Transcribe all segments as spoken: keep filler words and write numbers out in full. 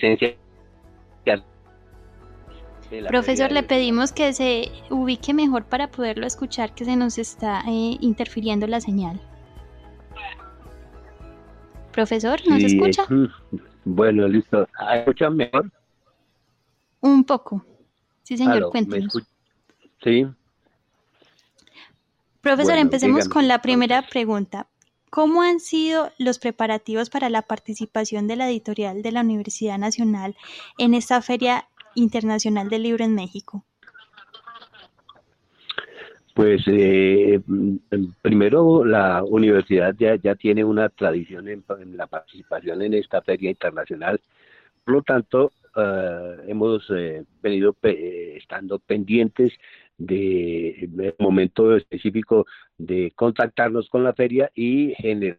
presencia. Profesor, le pedimos que se ubique mejor para poderlo escuchar, que se nos está eh, interfiriendo la señal. Profesor, ¿nos sí, escucha? Eh, bueno, listo. ¿Escuchan mejor? Un poco. Sí, señor, Aló, cuéntenos. ¿me sí. Profesor, Bueno, empecemos dígame, con la primera entonces. pregunta. ¿Cómo han sido los preparativos para la participación de la editorial de la Universidad Nacional en esta Feria Internacional del Libro en México? Pues eh, primero la universidad ya, ya tiene una tradición en, en la participación en esta feria internacional. Por lo tanto, uh, hemos eh, venido pe estando pendientes de, de momento específico de contactarnos con la feria y generar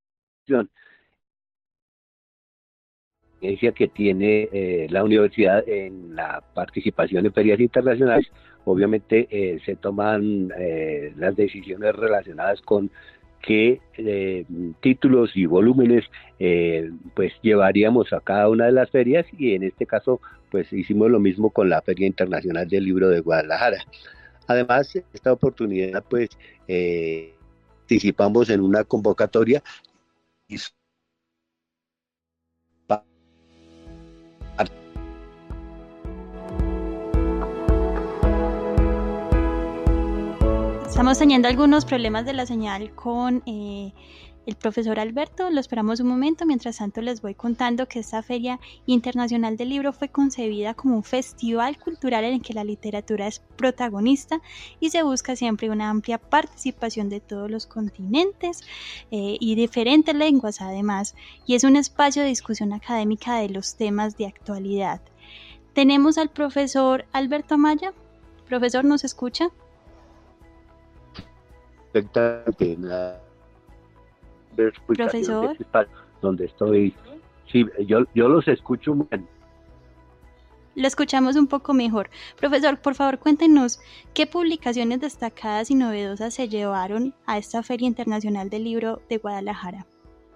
que tiene eh, la universidad en la participación en ferias internacionales. Obviamente eh, se toman eh, las decisiones relacionadas con qué eh, títulos y volúmenes eh, pues llevaríamos a cada una de las ferias, y en este caso pues hicimos lo mismo con la Feria Internacional del Libro de Guadalajara. Además, esta oportunidad pues eh, participamos en una convocatoria y Estamos teniendo algunos problemas de la señal con eh, el profesor Alberto. Lo esperamos un momento. Mientras tanto, les voy contando que esta Feria Internacional del Libro fue concebida como un festival cultural en el que la literatura es protagonista y se busca siempre una amplia participación de todos los continentes eh, y diferentes lenguas además, y es un espacio de discusión académica de los temas de actualidad. Tenemos al profesor Alberto Amaya. Profesor, ¿nos escucha? Profesor, donde estoy, sí, yo, yo los escucho muy bien. Lo escuchamos un poco mejor. Profesor, por favor, cuéntenos qué publicaciones destacadas y novedosas se llevaron a esta Feria Internacional del Libro de Guadalajara.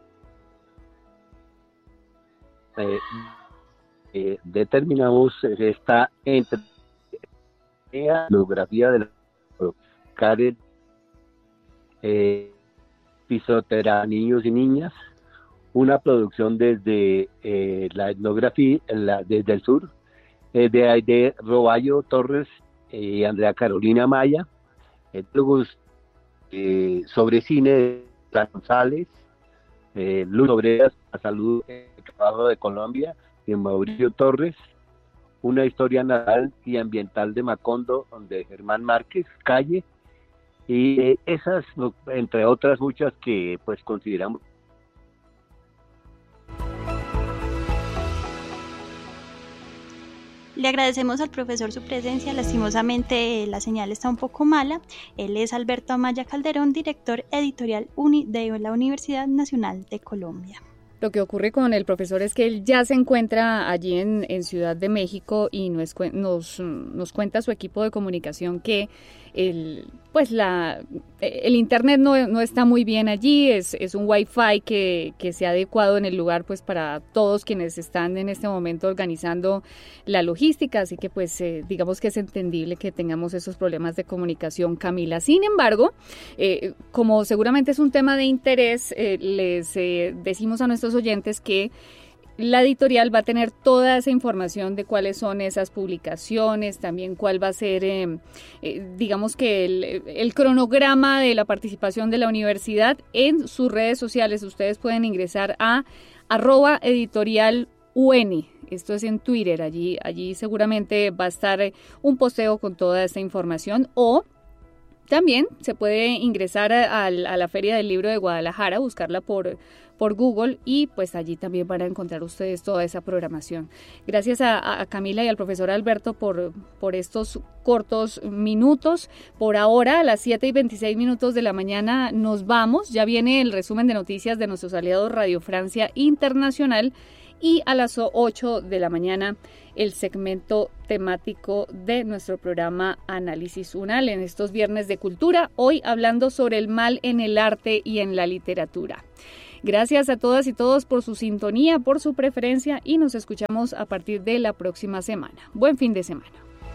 Eh, eh, determinamos esta entre la biografía de la Karen eh, Pisoterá, niños y niñas, una producción desde eh, la etnografía, la, desde el sur, eh, de Aide Roballo Torres y eh, Andrea Carolina Maya, etnólogos eh, sobre cine de González, eh, Luz Obreras, la salud, el trabajo de Colombia, de Mauricio Torres, una historia natural y ambiental de Macondo, de Germán Márquez, Calle, y eh, esas, entre otras muchas que pues consideramos. Le agradecemos al profesor su presencia. Lastimosamente la señal está un poco mala. Él es Alberto Amaya Calderón, director editorial uni de la Universidad Nacional de Colombia. Lo que ocurre con el profesor es que él ya se encuentra allí en, en Ciudad de México y nos, nos, nos cuenta su equipo de comunicación que el, pues la, el internet no, no está muy bien allí, es, es un wifi que, que se ha adecuado en el lugar pues para todos quienes están en este momento organizando la logística, así que pues eh, digamos que es entendible que tengamos esos problemas de comunicación, Camila. Sin embargo, eh, como seguramente es un tema de interés, eh, les eh, decimos a nuestros oyentes que la editorial va a tener toda esa información de cuáles son esas publicaciones, también cuál va a ser, eh, eh, digamos que el, el cronograma de la participación de la universidad en sus redes sociales. Ustedes pueden ingresar a arroba editorial U N. Esto es en Twitter, allí, allí seguramente va a estar un posteo con toda esta información, o también se puede ingresar a, a la Feria del Libro de Guadalajara, buscarla por, por Google, y pues allí también van a encontrar ustedes toda esa programación. Gracias a, a Camila y al profesor Alberto por, por estos cortos minutos. Por ahora, a las siete y veintiséis minutos de la mañana nos vamos. Ya viene el resumen de noticias de nuestros aliados Radio Francia Internacional, y a las ocho de la mañana el segmento temático de nuestro programa Análisis UNAL en estos viernes de cultura, hoy hablando sobre el mal en el arte y en la literatura. Gracias a todas y todos por su sintonía, por su preferencia y nos escuchamos a partir de la próxima semana. Buen fin de semana.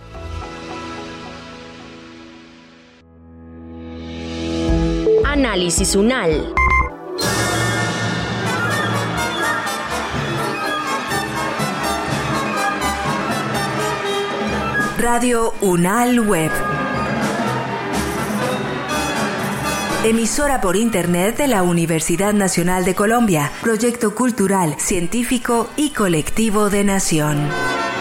Análisis UNAL. Radio UNAL Web. Emisora por Internet de la Universidad Nacional de Colombia. Proyecto cultural, científico y colectivo de Nación.